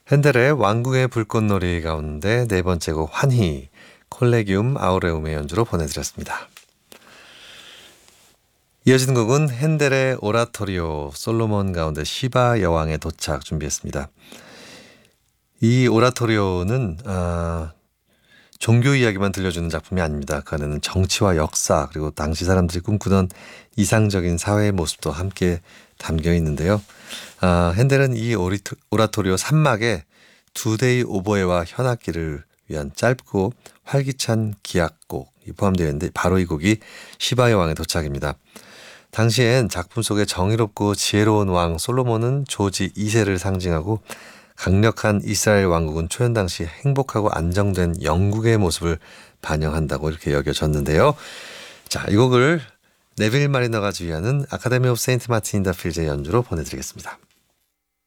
핸델의 왕궁의 불꽃놀이 가운데 네 번째 곡 환희, 콜레기움 아우레움의 연주로 보내드렸습니다. 이어지는 곡은 핸델의 오라토리오 솔로몬 가운데 시바 여왕의 도착 준비했습니다. 이 오라토리오는 종교 이야기만 들려주는 작품이 아닙니다. 그 안에는 정치와 역사 그리고 당시 사람들이 꿈꾸던 이상적인 사회의 모습도 함께 담겨 있는데요. 핸델은 이 오라토리오 3막에 두 대의 오보에와 현악기를 위한 짧고 활기찬 기악곡이 포함되어 있는데 바로 이 곡이 시바의 왕의 도착입니다. 당시엔 작품 속에 정의롭고 지혜로운 왕 솔로몬은 조지 2세를 상징하고 강력한 이스라엘 왕국은 초연 당시 행복하고 안정된 영국의 모습을 반영한다고 이렇게 여겨졌는데요. 자, 이 곡을 네빌 마리너가 지휘하는 아카데미 오브 세인트 마틴 인 더 필즈의 연주로 보내드리겠습니다.